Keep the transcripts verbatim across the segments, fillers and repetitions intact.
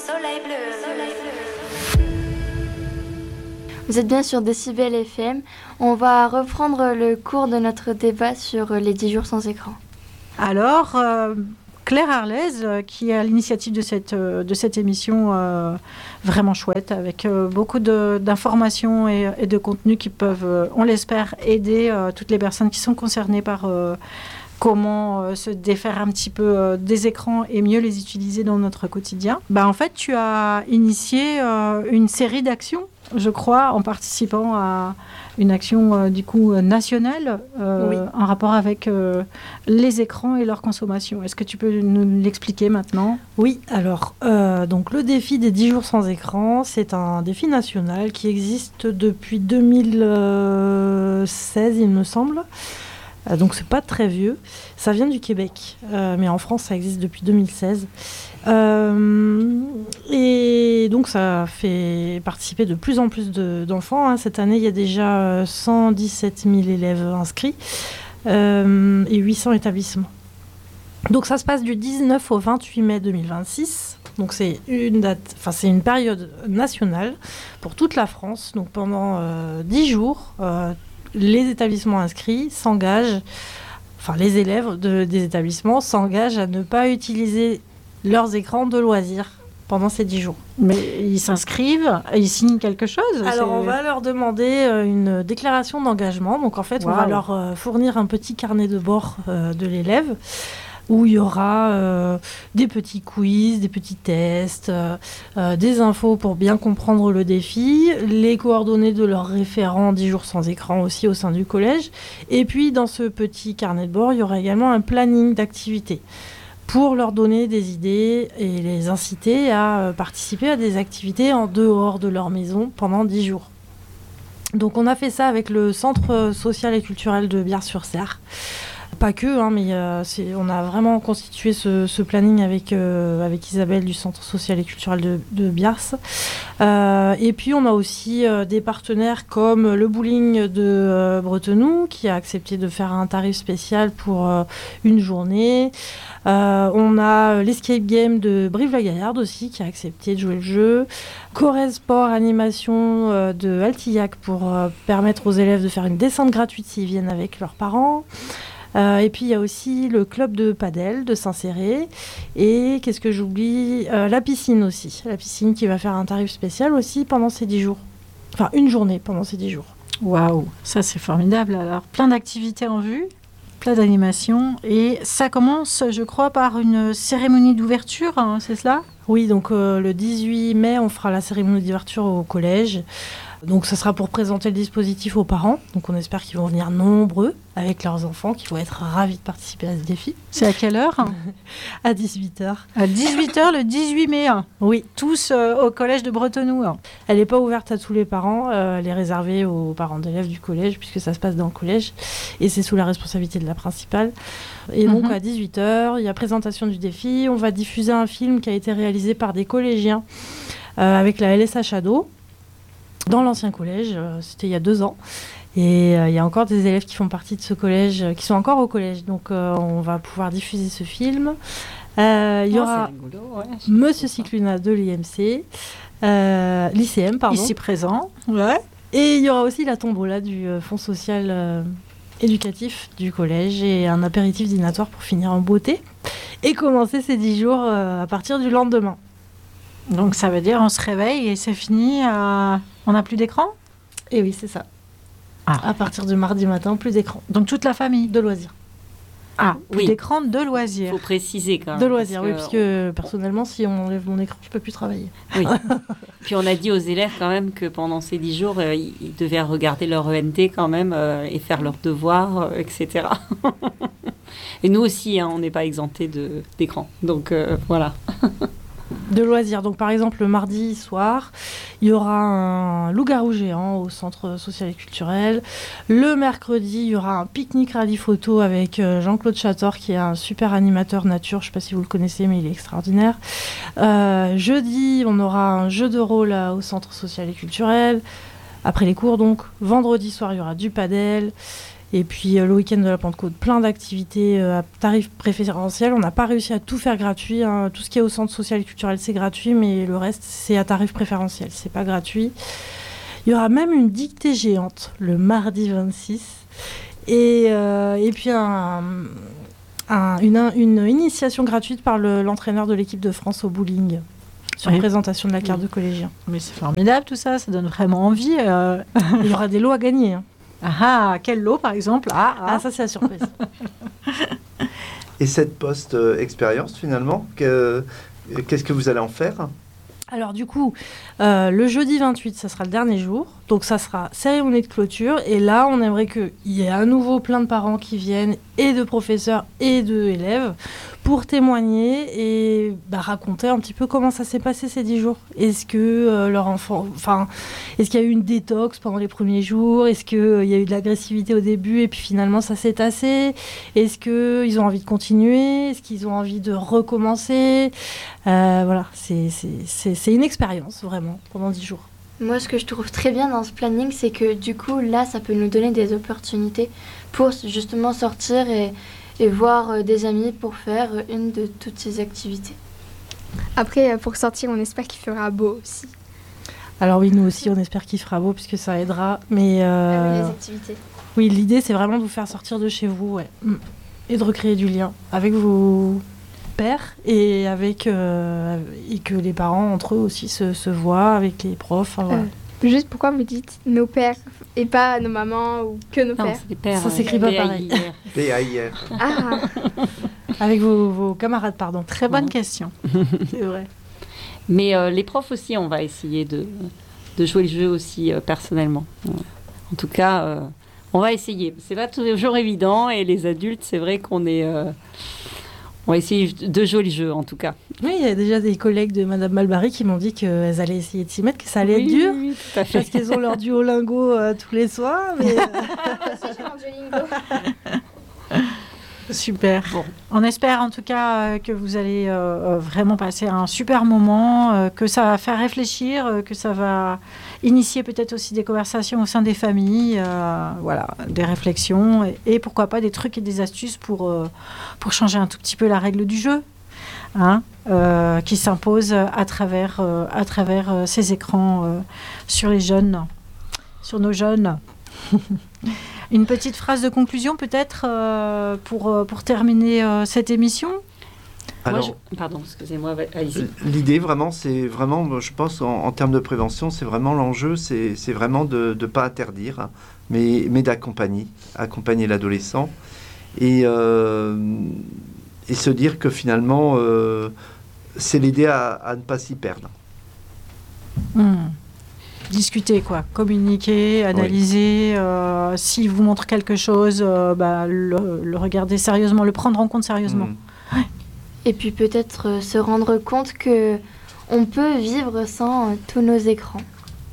soleil bleu, soleil bleu. Vous êtes bien sur Décibel F M. On va reprendre le cours de notre débat sur les dix jours sans écran. Alors, euh, Claire Arlaise, euh, qui est à l'initiative de cette, euh, de cette émission euh, vraiment chouette, avec euh, beaucoup de, d'informations et, et de contenus qui peuvent, euh, on l'espère, aider euh, toutes les personnes qui sont concernées par euh, comment euh, se défaire un petit peu euh, des écrans et mieux les utiliser dans notre quotidien. Bah, en fait, tu as initié euh, une série d'actions, je crois, en participant à une action euh, du coup nationale euh, oui. en rapport avec euh, les écrans et leur consommation. Est-ce que tu peux nous l'expliquer maintenant ? Oui, alors euh, donc le défi des dix jours sans écran, c'est un défi national qui existe depuis deux mille seize, il me semble. Euh, donc c'est pas très vieux. Ça vient du Québec, euh, mais en France ça existe depuis deux mille seize. Euh, et donc ça fait participer de plus en plus de, d'enfants. Hein. Cette année, il y a déjà cent dix-sept mille élèves inscrits euh, et huit cents établissements. Donc ça se passe du dix-neuf au vingt-huit mai deux mille vingt-six. Donc c'est une date, enfin c'est une période nationale pour toute la France. Donc pendant euh, dix jours, euh, les établissements inscrits s'engagent, enfin les élèves de, des établissements s'engagent à ne pas utiliser leurs écrans de loisirs pendant ces dix jours. Mais ils s'inscrivent, ils signent quelque chose ? Alors c'est... on va leur demander euh, une déclaration d'engagement. Donc en fait, wow. on va leur euh, fournir un petit carnet de bord euh, de l'élève où il y aura euh, des petits quiz, des petits tests, euh, euh, des infos pour bien comprendre le défi, les coordonnées de leurs référents dix jours sans écran aussi au sein du collège. Et puis dans ce petit carnet de bord, il y aura également un planning d'activités pour leur donner des idées et les inciter à participer à des activités en dehors de leur maison pendant dix jours. Donc on a fait ça avec le Centre social et culturel de Biars-sur-Cère. Pas que, hein, mais euh, c'est, on a vraiment constitué ce, ce planning avec, euh, avec Isabelle du Centre social et culturel de, de Biars. Euh, et puis on a aussi euh, des partenaires comme le bowling de euh, Bretenoux qui a accepté de faire un tarif spécial pour euh, une journée. Euh, on a l'escape game de Brive-la-Gaillarde aussi qui a accepté de jouer le jeu. Corrèze Sport Animation euh, de Altillac pour euh, permettre aux élèves de faire une descente gratuite s'ils viennent avec leurs parents. Euh, et puis il y a aussi le club de padel de Saint-Céré et qu'est-ce que j'oublie euh, la piscine aussi, la piscine qui va faire un tarif spécial aussi pendant ces dix jours, enfin une journée pendant ces dix jours. Waouh, ça c'est formidable. Alors plein d'activités en vue, plein d'animations et ça commence, je crois, par une cérémonie d'ouverture, hein, c'est cela ? Oui, donc euh, le dix-huit mai on fera la cérémonie d'ouverture au collège. Donc ça sera pour présenter le dispositif aux parents. Donc on espère qu'ils vont venir nombreux avec leurs enfants, qui vont être ravis de participer à ce défi. C'est à quelle heure ? À dix-huit heures. À dix-huit heures le dix-huit mai. Oui. Tous euh, au collège de Bretenoux. Elle n'est pas ouverte à tous les parents. Euh, elle est réservée aux parents d'élèves du collège, puisque ça se passe dans le collège. Et c'est sous la responsabilité de la principale. Et donc mm-hmm. à dix-huit heures, il y a présentation du défi. On va diffuser un film qui a été réalisé par des collégiens euh, avec la L S H Ado. Dans l'ancien collège, euh, c'était il y a deux ans. Et euh, il y a encore des élèves qui font partie de ce collège, euh, qui sont encore au collège. Donc euh, on va pouvoir diffuser ce film. Euh, il y oh, aura rigolo, ouais, Monsieur Cicluna de l'I M C, euh, l'I C M, pardon. Ici présent. Ouais. Et il y aura aussi la tombola du euh, Fonds social euh, éducatif du collège et un apéritif dînatoire pour finir en beauté. Et commencer ces dix jours euh, à partir du lendemain. Donc ça veut dire on se réveille et c'est fini, euh, on n'a plus d'écran ? Et oui, c'est ça. Ah. À partir du mardi matin, plus d'écran. Donc toute la famille ? De loisirs. Ah, plus oui. d'écran, de loisirs. Il faut préciser quand même. De loisirs, oui, parce que personnellement, si on enlève mon écran, je ne peux plus travailler. Oui. Puis on a dit aux élèves quand même que pendant ces dix jours, euh, ils devaient regarder leur E N T quand même euh, et faire leurs devoirs, euh, et cetera. Et nous aussi, hein, on n'est pas exemptés de, d'écran. Donc euh, voilà. De loisirs. Donc, par exemple, le mardi soir, il y aura un loup-garou géant au centre social et culturel. Le mercredi, il y aura un pique-nique rallye photo avec Jean-Claude Chator, qui est un super animateur nature. Je ne sais pas si vous le connaissez, mais il est extraordinaire. Euh, jeudi, on aura un jeu de rôle là, au centre social et culturel. Après les cours, donc. Vendredi soir, il y aura du padel. Et puis euh, le week-end de la Pentecôte, plein d'activités euh, à tarif préférentiel. On n'a pas réussi à tout faire gratuit. Hein. Tout ce qui est au centre social et culturel, c'est gratuit, mais le reste, c'est à tarif préférentiel. C'est pas gratuit. Il y aura même une dictée géante le mardi vingt-six. Et, euh, et puis un, un, une, une initiation gratuite par le, l'entraîneur de l'équipe de France au bowling. Sur Oui. présentation de la carte Oui. de collégien. Mais c'est formidable tout ça, ça donne vraiment envie. euh. Il y aura des lots à gagner. Hein. Ah, quel lot par exemple? Ah, ah. Ah, ça, c'est la surprise. Et cette post-expérience, finalement, que- qu'est-ce que vous allez en faire? Alors du coup, euh, le jeudi vingt-huit, ça sera le dernier jour. Donc ça sera cérémonie de clôture. Et là, on aimerait qu'il y ait à nouveau plein de parents qui viennent, et de professeurs et de élèves, pour témoigner et bah, raconter un petit peu comment ça s'est passé ces dix jours. Est-ce que euh, leur enfant... Enfin, est-ce qu'il y a eu une détox pendant les premiers jours? Est-ce qu'il euh, y a eu de l'agressivité au début et puis finalement ça s'est tassé? Est-ce qu'ils ont envie de continuer? Est-ce qu'ils ont envie de recommencer? Euh, Voilà, c'est, c'est, c'est, c'est une expérience vraiment pendant dix jours. Moi, ce que je trouve très bien dans ce planning, c'est que du coup, là, ça peut nous donner des opportunités pour justement sortir et, et voir euh, des amis pour faire euh, une de toutes ces activités. Après, euh, pour sortir, on espère qu'il fera beau aussi. Alors oui, nous aussi, on espère qu'il fera beau puisque ça aidera. Mais euh, Avec les activités. oui, l'idée, c'est vraiment de vous faire sortir de chez vous, ouais, Mm. et de recréer du lien avec vos pères et avec euh, et que les parents entre eux aussi se, se voient avec les profs. Enfin, voilà. Euh, juste pourquoi vous dites nos pères et pas nos mamans ou que nos Non, pères? c'est des pères. Ça euh, s'écrit pas P A I pareil. R. P A I R. Ah, Avec vos, vos camarades, pardon. Très bonne Mhm. question. C'est vrai. Mais euh, les profs aussi, on va essayer de, de jouer le jeu aussi euh, personnellement. Ouais. En tout cas, euh, on va essayer. C'est pas toujours évident et les adultes, c'est vrai qu'on est... euh, on va essayer de jouer le jeu en tout cas. Oui, il y a déjà des collègues de Madame Malbary qui m'ont dit qu'elles allaient essayer de s'y mettre, que ça allait Oui, être dur. oui, tout à fait. Parce qu'elles ont leur Duolingo euh, tous les soirs. Mais, euh, Super. Bon. On espère en tout cas euh, que vous allez euh, euh, vraiment passer un super moment, euh, que ça va faire réfléchir, euh, que ça va initier peut-être aussi des conversations au sein des familles, euh, voilà, des réflexions et, et pourquoi pas des trucs et des astuces pour, euh, pour changer un tout petit peu la règle du jeu, hein, euh, qui s'impose à travers, euh, à travers euh, ces écrans euh, sur les jeunes, sur nos jeunes. Une petite phrase de conclusion peut-être euh, pour, euh, pour terminer euh, cette émission. Alors, Moi, je- Pardon, excusez-moi, va- allez-y. l'idée vraiment, c'est vraiment, je pense, en, en termes de prévention, c'est vraiment l'enjeu, c'est, c'est vraiment de ne pas interdire, hein, mais, mais d'accompagner, accompagner l'adolescent et, euh, et se dire que finalement, euh, c'est l'aider à, à ne pas s'y perdre. Hmm. Discuter, quoi. Communiquer, analyser. euh, S'il vous montre quelque chose, euh, bah, le, le regarder sérieusement, le prendre en compte sérieusement. Mm. Et puis peut-être euh, se rendre compte que on peut vivre sans euh, tous nos écrans.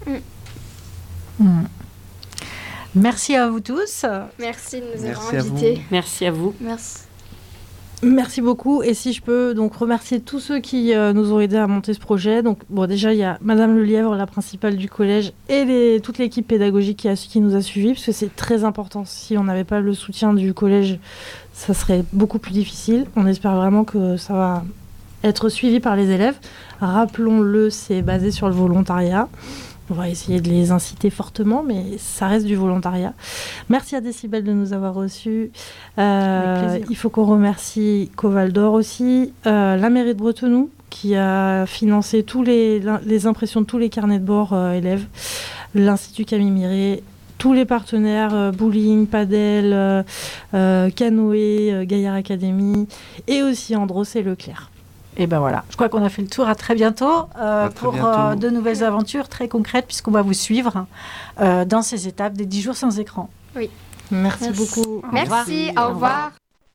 Hmm. Merci à vous tous. merci de nous Merci avoir à vous. invités. Merci à vous. Merci. Merci beaucoup. Et si je peux donc remercier tous ceux qui euh, nous ont aidés à monter ce projet. Donc bon, déjà il y a Madame Lelièvre, la principale du collège, et les, toute l'équipe pédagogique qui, a, qui nous a suivis, parce que c'est très important. Si on n'avait pas le soutien du collège, ça serait beaucoup plus difficile. On espère vraiment que ça va être suivi par les élèves. Rappelons-le, c'est basé sur le volontariat. On va essayer de les inciter fortement, mais ça reste du volontariat. Merci à Décibel de nous avoir reçus. Euh, Avec plaisir. il faut qu'on remercie Coval d'Or aussi, euh, la mairie de Bretenoux, qui a financé tous les, les impressions de tous les carnets de bord euh, élèves, l'Institut Camille Miret, tous les partenaires, euh, bowling, padel, euh, euh, canoë, euh, Gaillard Academy, et aussi Andros et Leclerc. Et ben voilà, je crois qu'on a fait le tour. À très bientôt euh, À très pour bientôt. euh, de nouvelles aventures très concrètes, puisqu'on va vous suivre euh, dans ces étapes des dix jours sans écran. Merci, Merci. beaucoup. Merci, au revoir.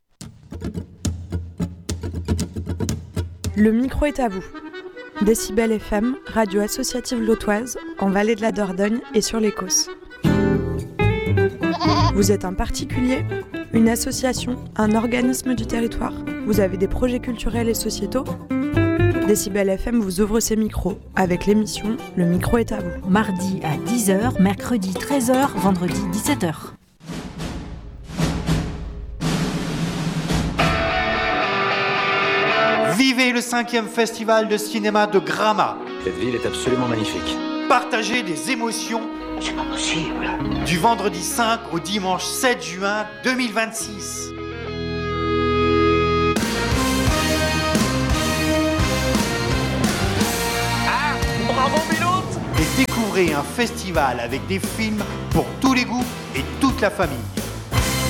Le micro est à vous. Décibel F M, radio associative lotoise, en Vallée de la Dordogne et sur l'Écosse. Vous êtes un particulier, une association, un organisme du territoire. Vous avez des projets culturels et sociétaux. Décibel F M vous ouvre ses micros avec l'émission Le micro est à vous. Mardi à dix heures, mercredi treize heures, vendredi dix-sept heures. Découvrez le cinquième festival de cinéma de Gramma. Cette ville est absolument magnifique. Partagez des émotions. C'est pas possible. Du vendredi cinq au dimanche sept juin deux mille vingt-six. Ah, bravo Miloute! Et découvrez un festival avec des films pour tous les goûts et toute la famille.